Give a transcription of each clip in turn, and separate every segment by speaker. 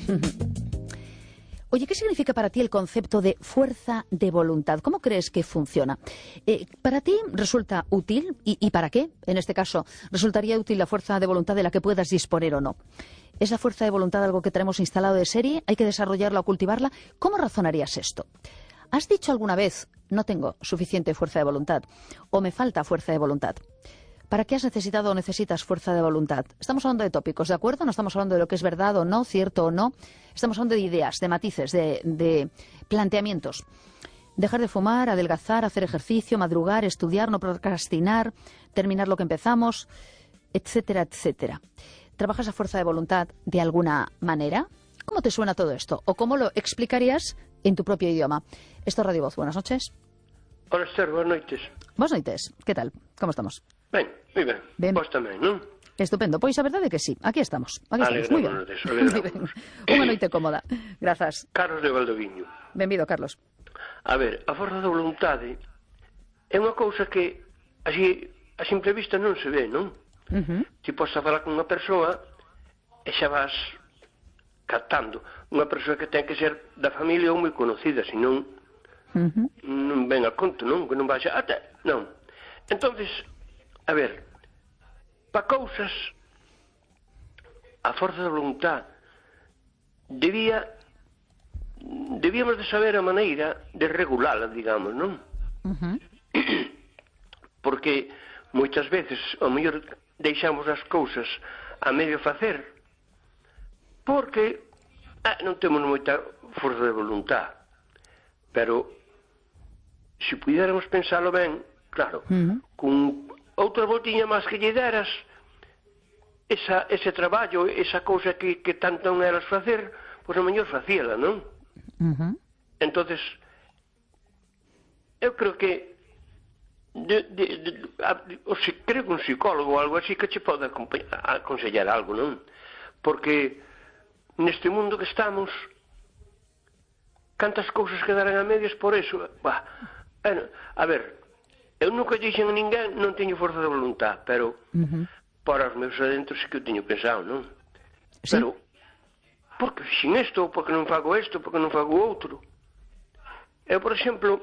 Speaker 1: Oye, ¿qué significa para ti el concepto de fuerza de voluntad? ¿Cómo crees que funciona? ¿Para ti resulta útil? ¿Y para qué? En este caso, ¿resultaría útil la fuerza de voluntad de la que puedas disponer o no? ¿Es la fuerza de voluntad algo que tenemos instalado de serie? ¿Hay que desarrollarla o cultivarla? ¿Cómo razonarías esto? ¿Has dicho alguna vez, no tengo suficiente fuerza de voluntad, o me falta fuerza de voluntad? ¿Para qué has necesitado o necesitas fuerza de voluntad? Estamos hablando de tópicos, ¿de acuerdo? No estamos hablando de lo que es verdad o no, cierto o no. Estamos hablando de ideas, de matices, de planteamientos. Dejar de fumar, adelgazar, hacer ejercicio, madrugar, estudiar, no procrastinar, terminar lo que empezamos, etcétera, etcétera. ¿Trabajas a fuerza de voluntad de alguna manera? ¿Cómo te suena todo esto? ¿O cómo lo explicarías en tu propio idioma? Esto es Radio Voz. Buenas noches.
Speaker 2: Hola, Esther, buenas noites.
Speaker 1: Buenas noites. ¿Qué tal? ¿Cómo estamos?
Speaker 2: Ben, moi ben. Vos tamén, non?
Speaker 1: Estupendo. Pois a verdade é que sí. Aquí estamos. Moi ben. Unha noite cómoda. Grazas.
Speaker 2: Carlos de Valdoviño.
Speaker 1: Benvido, Carlos.
Speaker 2: A ver, a forza da voluntade é unha cousa que así a simple vista non se ve, non? Ti podes falar con unha persoa e xa vas captando. Unha persoa que ten que ser da familia ou moi conocida, senón non ven a conto, non? Que non vai a... Non. Entonces, a ver, para cousas, a forza da voluntad debíamos de saber a maneira de regulala, digamos, non? Porque moitas veces, ao mellor, deixamos as cousas a medio facer, porque non temos moita forza de voluntad. Pero, se pudiéramos pensalo ben, claro, con outra voltiña máis que lle deras, ese traballo, esa cousa que tanto non eras facer, pois a mellor facíala, non? Entonces, eu creo que creo que un psicólogo ou algo así que che pode aconsellar algo, non? Porque neste mundo que estamos, cantas cousas quedaran a medias por eso. A ver, eu nunca dixen a ninguén non teño forza de voluntad, pero para os meus adentros sí que eu teño pensado, non? Pero, por que fixen isto, por que non fago isto, por que non fago outro? Eu, por exemplo,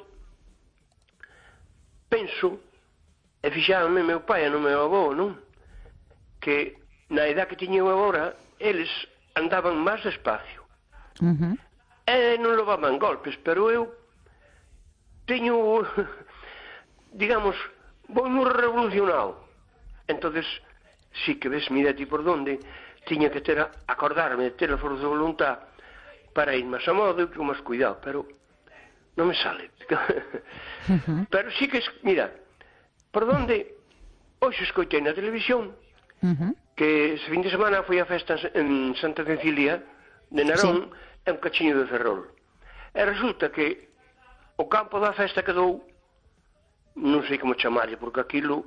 Speaker 2: penso, e fixáronme meu pai e non meu avó, non? Que na edad que tiño agora, eles andaban máis despacio. E non levaban golpes, pero eu teño... digamos, vou moi revolucionado. Entonces, sí que ves, mira ti por donde, tiña que acordarme de ter a forza de voluntad para ir máis a modo e con máis cuidado, pero non me sale. Pero sí que, mira, por donde, hoxe escoitei na televisión, que ese fin de semana foi a festa en Santa Cecilia de Narón, e un cachiño de Ferrol. E resulta que o campo da festa quedou, non sei como chamarlle, porque aquilo,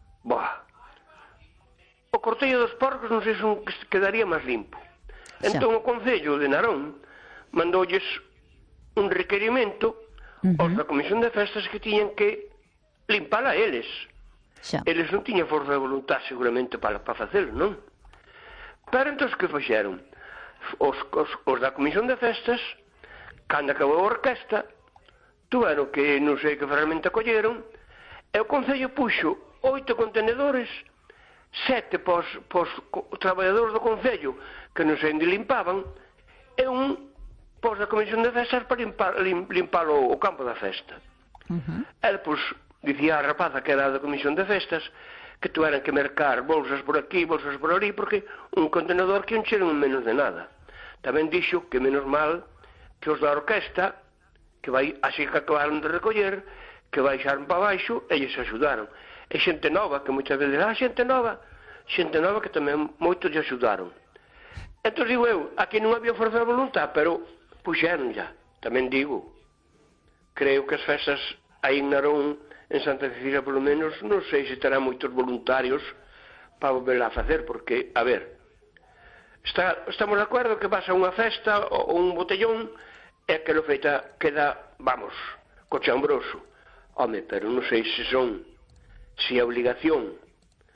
Speaker 2: o cortello dos porcos non sei se quedaría máis limpo. Entón o Concello de Narón mandoulles un requerimento aos da Comisión de Festas que tiñan que limpala eles. Eles non tiñan forza de voluntad seguramente para facelo, non? Pero entón que fixeron? Os da Comisión de Festas, cando acabou a orquesta, tuveron que non sei que ferramenta colleron, e o Concello puxo 8 contenedores, 7 pos traballadores do Concello que non sei onde limpaban, e un pos da Comisión de Festas para limpar o campo da festa. E depois dicía a rapaza que era da Comisión de Festas que tuveran que mercar bolsas por aquí, bolsas por ali, porque un contenedor que encheron menos de nada. Tamén dixo que menos mal que os da orquesta, que vai así que acabaron de recoller, que baixaron para baixo e lles axudaron. E xente nova, que moitas veces, xente nova que tamén moitos lle axudaron. Entón digo eu, aquí non había forza de voluntad, pero puxeron ya. Tamén digo, creo que as festas aí en Narón, en Santa Cecilia polo menos, non sei se terán moitos voluntarios para volver a facer, porque, a ver, estamos de acordo que vas a unha festa ou un botellón e aquela feita queda, vamos, cochambroso. Home, pero non sei se a obligación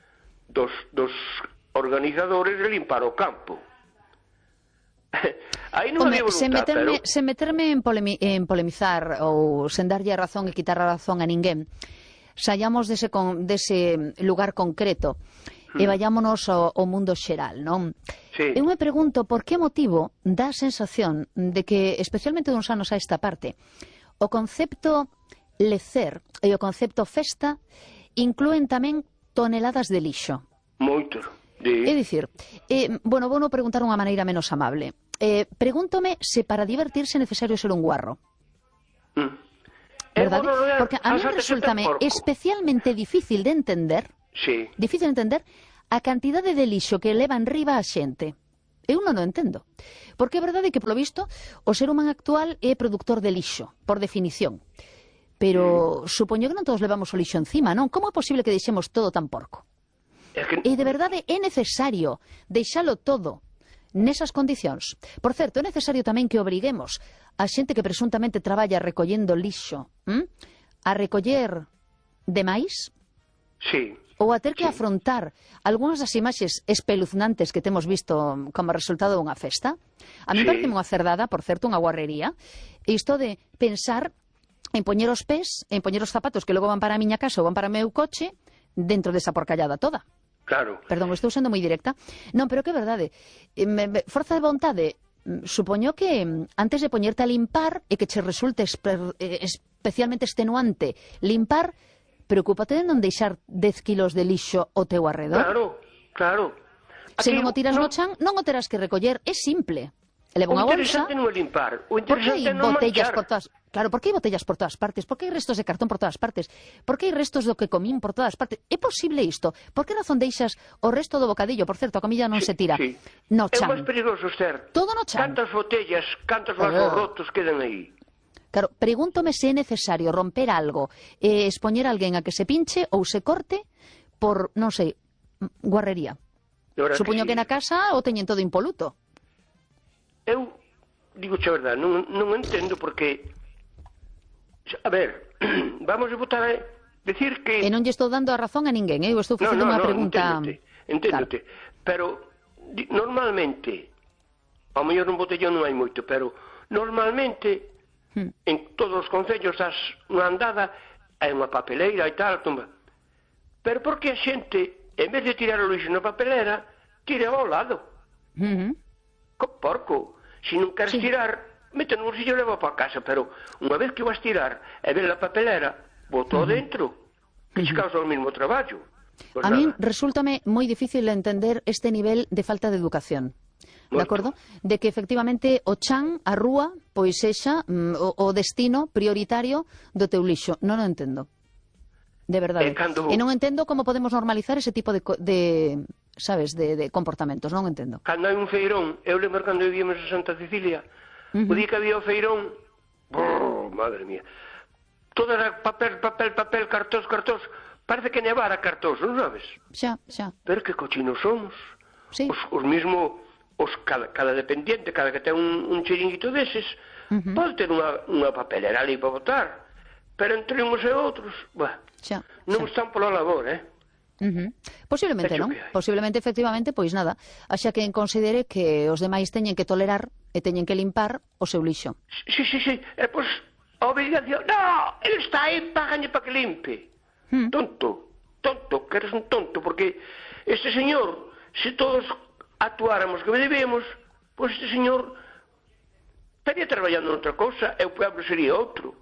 Speaker 2: dos organizadores de limpar o campo. Aí non había voluntad,
Speaker 1: sen meterme en polemizar ou sen darlle a razón e quitar a razón a ninguén, saíamos dese lugar concreto e vayámonos ao mundo xeral, non?
Speaker 2: Sí.
Speaker 1: Eu me pregunto por que motivo dá a sensación de que, especialmente duns anos a esta parte, o concepto lecer e o concepto festa inclúen tamén toneladas de lixo.
Speaker 2: Moito.
Speaker 1: É dicir, bueno, vou non preguntar unha maneira menos amable. Pregúntome se para divertirse é necesario ser un guarro. Verdade? Porque a mí resultame especialmente difícil de entender, a cantidade de lixo que leva en riba a xente. Eu non o entendo. Porque é verdade que, polo visto, o ser humano actual é produtor de lixo, por definición. Pero supoño que non todos levamos o lixo encima, non? Como é posible que deixemos todo tan porco? E de verdade é necesario deixalo todo nesas condicións. Por certo, é necesario tamén que obriguemos a xente que presuntamente traballa recollendo lixo a recoller demais?
Speaker 2: Sí.
Speaker 1: Ou a ter que afrontar algunhas das imaxes espeluznantes que temos visto como resultado dunha festa? A mí parece unha cerdada, por certo, unha guarrería, isto de pensar en poñer os pés, en poñer os zapatos que logo van para a miña casa ou van para o meu coche dentro desa porcallada toda.
Speaker 2: Claro.
Speaker 1: Perdón, estou sendo moi directa. Non, pero que é verdade. Forza de vontade, supoño que antes de poñerte a limpar e que che resulte especialmente extenuante limpar, preocúpate de non deixar 10 kilos de lixo ao teu arredor.
Speaker 2: Claro, claro.
Speaker 1: Se non o tiras no chan, non o terás que recoller. É simple. Leva unha bolsa.
Speaker 2: O interesante non é limpar. O
Speaker 1: Por que hai
Speaker 2: interesante é non
Speaker 1: botellas
Speaker 2: manchar.
Speaker 1: por todas... Claro, por que hai botellas por todas partes? Por que hai restos de cartón por todas partes? Por que hai restos do que comín por todas partes? É posible isto? Por que razón deixas o resto do bocadillo? Por certo, a comida non se tira no
Speaker 2: É o
Speaker 1: chan.
Speaker 2: máis perigoso, Esther.
Speaker 1: Todo no chan.
Speaker 2: Cantas botellas, cantos vasos rotos quedan aí.
Speaker 1: Claro, pregúntome se é necesario romper algo e expoñer a alguén a que se pinche ou se corte por, non sei, guarrería. Supoño que na casa o teñen todo impoluto.
Speaker 2: Eu digo a verdade, non entendo porque, a ver, vamos a botar a decir que...
Speaker 1: E non lle estou dando a razón a ninguén, eu estou facendo unha pregunta...
Speaker 2: Enténdote, pero normalmente, ao mellor un botellón non hai moito, pero normalmente en todos os concellos das unha andada hai unha papeleira e tal, tumba. Pero por que a xente, en vez de tirar o lixo na papelera, tira ao lado? Co porco. Se non queres tirar, mete no bolsillo e leva para casa, pero unha vez que vas tirar e ver a papelera, botou dentro, que che causa o mesmo traballo. Pues
Speaker 1: a mí resúltame moi difícil entender este nivel de falta de educación. De acordo? De que efectivamente o chan, a rúa, pois sexa o destino prioritario do teu lixo. Non o entendo. De verdade. E non entendo como podemos normalizar ese tipo de sabes, de comportamentos, non entendo.
Speaker 2: Cando hai un feirón, eu lembro cando vivíamos en Santa Cecilia, o día que había o feirón, madre mía, todo era papel, cartós, parece que nevara cartós, non sabes?
Speaker 1: Xa.
Speaker 2: Pero que cochinos somos.
Speaker 1: Sí.
Speaker 2: Os mismo, cada dependiente, cada que ten un chiringuito deses, pode ter unha papelera ali para botar, pero entre uns e outros, non están pola labor,
Speaker 1: Posiblemente non. Posiblemente, efectivamente, pois nada. Axa que considere que os demais teñen que tolerar e teñen que limpar o seu lixo.
Speaker 2: Sí. E pois a obrigación, no, ele está aí, págalle para que limpe. Tonto, que eres un tonto, porque este señor, se todos actuáramos que debemos, pois este señor estaría traballando noutra cousa e o pueblo sería outro.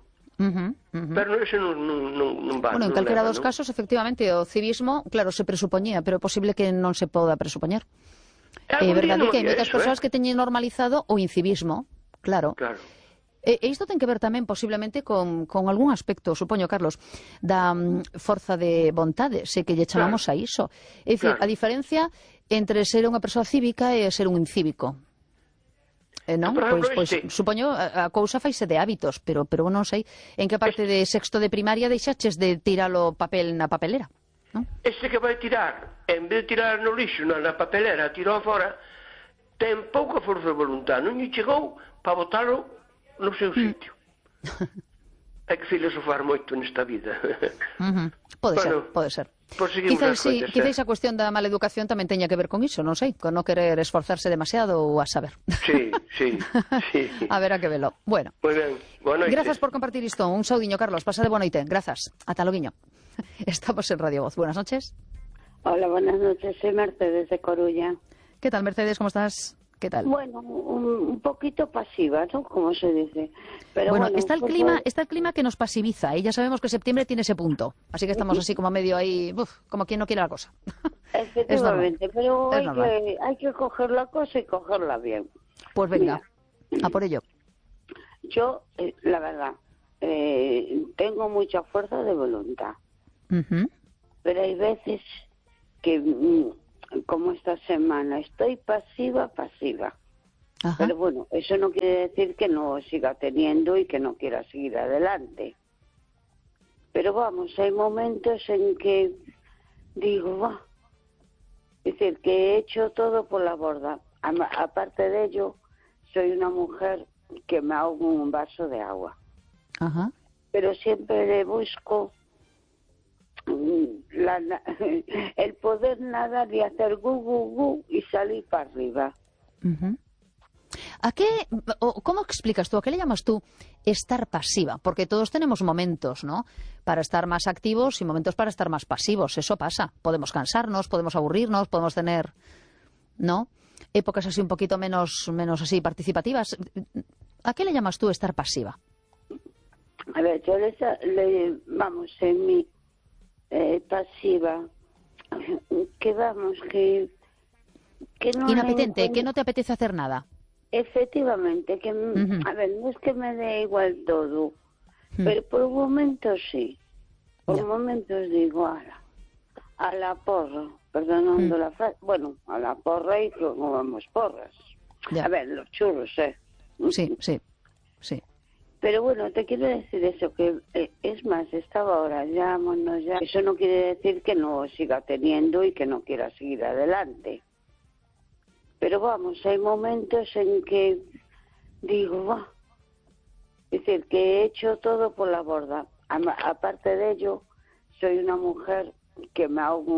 Speaker 2: Pero ese non va.
Speaker 1: Bueno, en calquera dos casos, efectivamente, o civismo, claro, se presupoñía, pero é posible que non se poda presupoñer. É verdade que hai moitas persoas que teñen normalizado o incivismo, claro. E isto ten que ver tamén posiblemente con algún aspecto, supoño, Carlos, da forza de vontade, se que lle chamamos a iso. É dicir, a diferencia entre ser unha persoa cívica e ser un incívico. Non? Pois supoño a cousa faise de hábitos, pero non sei en que parte de sexto de primaria deixaches de tirar o papel na papelera, non?
Speaker 2: Este que vai tirar, en vez de tirar no lixo na papelera, tirou fora, ten pouca forza de voluntad, non lle chegou para botalo no seu sitio. Hai que filosofar moito nesta vida.
Speaker 1: Pode ser.
Speaker 2: Pois seguimos as coisas.
Speaker 1: Quizá esa cuestión da mala educación tamén teña que ver con iso, non sei, con non querer esforzarse demasiado ou a saber.
Speaker 2: Sí.
Speaker 1: A ver a que velo. Bueno.
Speaker 2: Moi ben, boa noite.
Speaker 1: Grazas por compartir isto. Un saudiño, Carlos. Pasa de boa noite. Grazas. Ata loguiño. Estamos en Radio Voz. Buenas noches.
Speaker 3: Hola, buenas noches. Soy Mercedes de Coruña.
Speaker 1: ¿Qué tal, Mercedes? ¿Cómo estás? ¿Qué tal?
Speaker 3: Bueno, un poquito pasiva, ¿no? Como se dice. Pero
Speaker 1: bueno,
Speaker 3: bueno,
Speaker 1: está el clima que nos pasiviza y ya sabemos que septiembre tiene ese punto. Así que estamos así como medio ahí, como quien no quiere la cosa.
Speaker 3: Efectivamente, pero hay que coger la cosa y cogerla bien.
Speaker 1: Pues venga, a por ello.
Speaker 3: Yo, la verdad, tengo mucha fuerza de voluntad. Pero hay veces que, como esta semana, estoy pasiva.
Speaker 1: Ajá.
Speaker 3: Pero bueno, eso no quiere decir que no siga teniendo y que no quiera seguir adelante. Pero vamos, hay momentos en que digo, va. Es decir, que he hecho todo por la borda. Aparte de ello, soy una mujer que me ahogo en un vaso de agua.
Speaker 1: Ajá.
Speaker 3: Pero siempre le busco el poder nadar y hacer gu y salir para arriba.
Speaker 1: ¿Cómo explicas tú, a qué le llamas tú estar pasiva? Porque todos tenemos momentos, ¿no?, para estar más activos y momentos para estar más pasivos. Eso pasa. Podemos cansarnos, podemos aburrirnos, podemos tener, ¿no?, épocas así un poquito menos así participativas. ¿A qué le llamas tú estar pasiva?
Speaker 3: A ver, yo vamos, en mi pasiva, que vamos, que no...
Speaker 1: Inapetente, que no te apetece hacer nada.
Speaker 3: Efectivamente, que a ver, no es que me dé igual todo, pero por momentos sí. Por momentos digo, a la porra, perdonando la frase, bueno, a la porra y que comamos porras.
Speaker 1: Ya.
Speaker 3: A ver, los churros,
Speaker 1: Sí.
Speaker 3: Pero bueno, te quiero decir eso, que es más, estaba ahora, ya. Eso no quiere decir que no siga teniendo y que no quiera seguir adelante. Pero vamos, hay momentos en que digo, va. Es decir, que he hecho todo por la borda. Aparte de ello, soy una mujer que me ahogo